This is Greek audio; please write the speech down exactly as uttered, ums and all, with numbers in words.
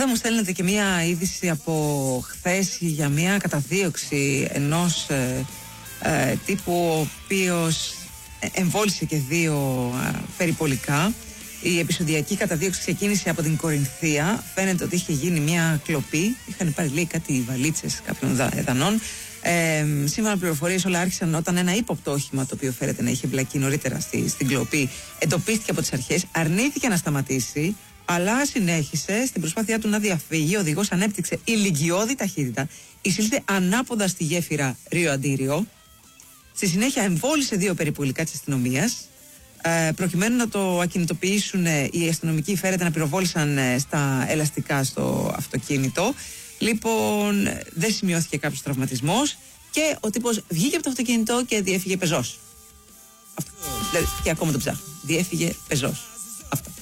Βέβαια μου στέλνετε και μία είδηση από χθες για μία καταδίωξη ενός ε, ε, τύπου ο οποίος εμβόλισε και δύο ε, περιπολικά. Η επεισοδιακή καταδίωξη ξεκίνησε από την Κορινθία. Φαίνεται ότι είχε γίνει μια κλοπή. Είχαν πάρει λέει κάτι βαλίτσες κάποιων δανών. Ε, σύμφωνα με πληροφορίες, όλα άρχισαν όταν ένα ύποπτο όχημα, το οποίο φέρεται να είχε μπλακεί νωρίτερα στη, στην κλοπή, εντοπίστηκε από τις αρχές. Αρνήθηκε να σταματήσει, αλλά συνέχισε στην προσπάθειά του να διαφύγει. Ο οδηγός ανέπτυξε ηλικιώδη ταχύτητα, εισήλθε ανάποδα στη γέφυρα Ρίο Αντίριο. Στη συνέχεια εμβόλισε δύο περιπολικά της αστυνομίας. Ε, προκειμένου να το ακινητοποιήσουν, οι αστυνομικοί φέρεται να πυροβόλησαν στα ελαστικά στο αυτοκίνητο. Λοιπόν, δεν σημειώθηκε κάποιος τραυματισμός και ο τύπος βγήκε από το αυτοκίνητο και διέφυγε πεζός. Αυτό. Δηλαδή, και ακόμα το ψάχνω. Διέφυγε πεζός. Αυτό.